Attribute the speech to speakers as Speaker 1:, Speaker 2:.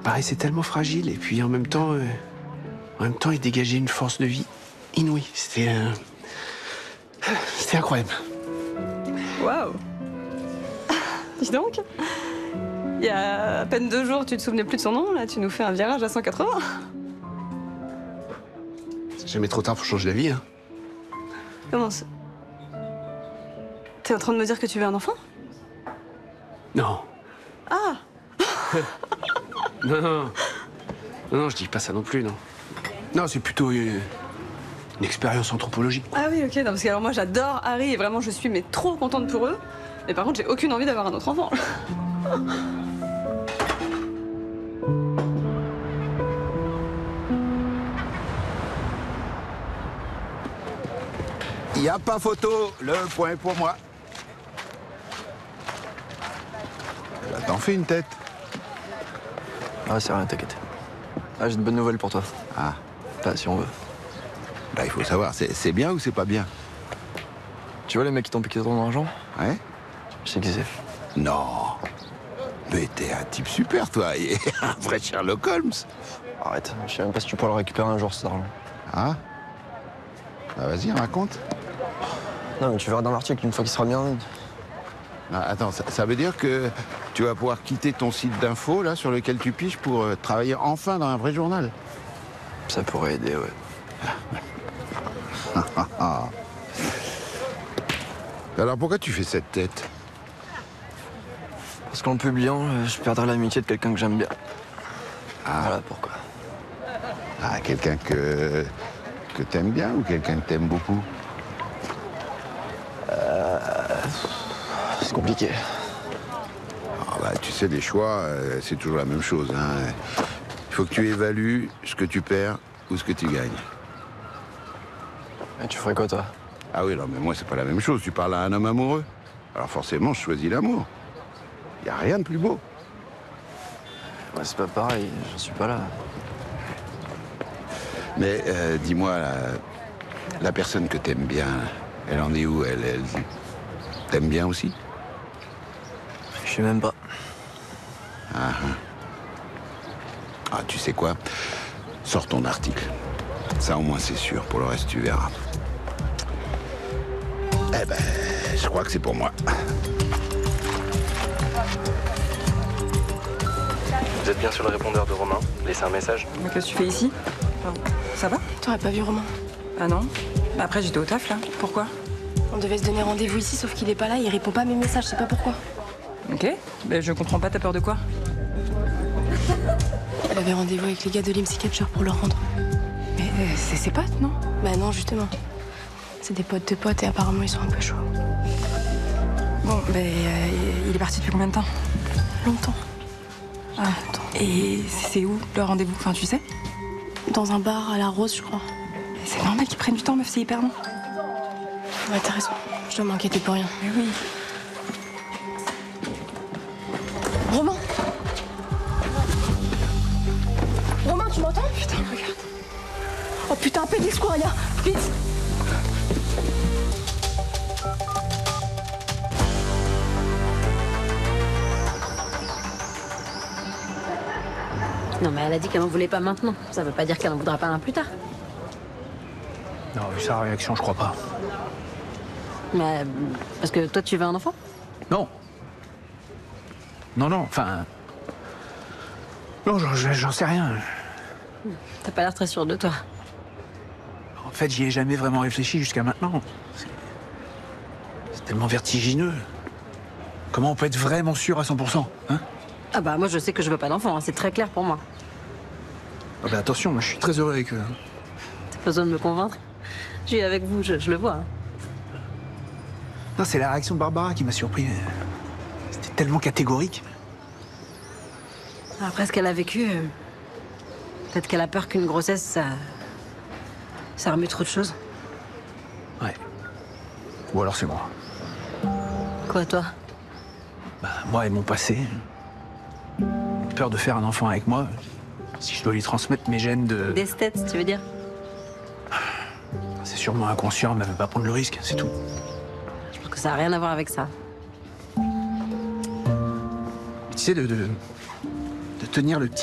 Speaker 1: paraissait tellement fragile, et puis en même temps, il dégageait une force de vie inouïe. C'était incroyable.
Speaker 2: Waouh. Dis donc. Il y a à peine 2 jours, tu te souvenais plus de son nom, là, tu nous fais un virage à 180.
Speaker 1: C'est jamais trop tard pour changer d'avis, hein.
Speaker 2: Comment ça? T'es en train de me dire que tu veux un enfant?
Speaker 1: Non.
Speaker 2: Ah.
Speaker 1: Non, je dis pas ça non plus, non. Non, c'est plutôt une expérience anthropologique.
Speaker 2: Ah oui, ok, non, parce que alors moi j'adore Harry et vraiment je suis mais trop contente pour eux. Mais par contre, j'ai aucune envie d'avoir un autre enfant.
Speaker 3: Y a pas photo, le point est pour moi. Là, t'en fais une tête.
Speaker 4: Ah, c'est rien, t'inquiète. Ah, j'ai de bonnes nouvelles pour toi.
Speaker 3: Ah,
Speaker 4: Enfin, si on veut.
Speaker 3: là, il faut savoir, c'est bien ou c'est pas bien?
Speaker 4: Tu vois les mecs qui t'ont piqué ton argent?
Speaker 3: Ouais?
Speaker 4: Je sais qui c'est.
Speaker 3: Non. Mais t'es un type super, toi. Et un vrai Sherlock Holmes.
Speaker 4: Arrête, je sais même pas si tu pourras le récupérer un jour, cet argent.
Speaker 3: Ah? Bah, vas-y, raconte.
Speaker 4: Non, mais tu verras dans l'article une fois qu'il sera mis en ligne.
Speaker 3: Ah, attends, ça veut dire que tu vas pouvoir quitter ton site d'info, là, sur lequel tu piges, pour travailler enfin dans un vrai journal.
Speaker 4: Ça pourrait aider, ouais.
Speaker 3: Alors, pourquoi tu fais cette tête?
Speaker 4: Parce qu'en le publiant, je perdrai l'amitié de quelqu'un que j'aime bien.
Speaker 3: Ah.
Speaker 4: Voilà pourquoi.
Speaker 3: Ah, quelqu'un que t'aimes bien ou quelqu'un que t'aimes beaucoup?
Speaker 4: C'est compliqué.
Speaker 3: Ah bah, tu sais, les choix, c'est toujours la même chose, hein. Il faut que tu évalues ce que tu perds ou ce que tu gagnes.
Speaker 4: Et tu ferais quoi, toi?
Speaker 3: Ah oui, non, mais moi, c'est pas la même chose. Tu parles à un homme amoureux. Alors forcément, je choisis l'amour. Il a rien de plus beau.
Speaker 4: Ouais, c'est pas pareil, j'en suis pas là.
Speaker 3: Mais dis-moi, la personne que t'aimes bien, elle en est où, elle t'aime bien aussi?
Speaker 4: Je sais même pas.
Speaker 3: Ah, tu sais quoi? Sors ton article. Ça, au moins, c'est sûr. Pour le reste, tu verras. Eh ben, je crois que c'est pour moi.
Speaker 4: Vous êtes bien sur le répondeur de Romain? Laissez un message.
Speaker 2: Mais qu'est-ce que tu fais ici? Enfin, ça va?
Speaker 5: T'aurais pas vu Romain?
Speaker 2: Ah non? Bah après, j'étais au taf là. Pourquoi?
Speaker 5: On devait se donner rendez-vous ici, sauf qu'il est pas là, il répond pas à mes messages, je sais pas pourquoi.
Speaker 2: Ok. Mais je comprends pas, t'as peur de quoi?
Speaker 5: Il avait rendez-vous avec les gars de l'IMSI Capture pour le rendre.
Speaker 2: Mais c'est ses potes, non?
Speaker 5: Bah non, justement. C'est des potes de potes et apparemment ils sont un peu chauds.
Speaker 2: Bon, il est parti depuis combien de temps?
Speaker 5: Longtemps.
Speaker 2: Ah, et c'est où le rendez-vous? Enfin, tu sais?
Speaker 5: Dans un bar à la Rose, je crois.
Speaker 2: C'est normal qu'ils prennent du temps, meuf, c'est hyper long.
Speaker 5: Ouais, t'as raison. Je dois m'inquiéter pour rien.
Speaker 2: Mais oui.
Speaker 5: Romain! Romain, tu m'entends?
Speaker 2: Putain, regarde.
Speaker 5: Oh putain, pédis quoi, là! Vite!
Speaker 6: Non, mais elle a dit qu'elle n'en voulait pas maintenant. Ça veut pas dire qu'elle n'en voudra pas un plus tard.
Speaker 1: Non, vu sa réaction, je crois pas.
Speaker 6: Mais parce que toi, tu veux un enfant?
Speaker 1: Non. Non, enfin... Non, j'en sais rien.
Speaker 6: T'as pas l'air très sûr de toi.
Speaker 1: En fait, j'y ai jamais vraiment réfléchi jusqu'à maintenant. C'est tellement vertigineux. Comment on peut être vraiment sûr à 100%, hein?
Speaker 6: Ah bah moi, je sais que je veux pas d'enfant, hein. C'est très clair pour moi.
Speaker 1: Ah bah attention, moi je suis très heureux avec eux.
Speaker 6: T'as pas besoin de me convaincre. Je suis avec vous, je le vois. Hein.
Speaker 1: Non, c'est la réaction de Barbara qui m'a surpris. C'était tellement catégorique.
Speaker 6: Après ce qu'elle a vécu, peut-être qu'elle a peur qu'une grossesse, ça remue trop de choses.
Speaker 1: Ouais. Ou alors c'est moi.
Speaker 6: Quoi, toi?
Speaker 1: Bah, moi et mon passé. Peur de faire un enfant avec moi. Si je dois lui transmettre mes gènes de...
Speaker 6: D'esthète, tu veux dire?
Speaker 1: C'est sûrement inconscient, mais elle veut pas prendre le risque, c'est tout.
Speaker 6: Je pense que ça n'a rien à voir avec ça.
Speaker 1: Tu sais, de tenir le petit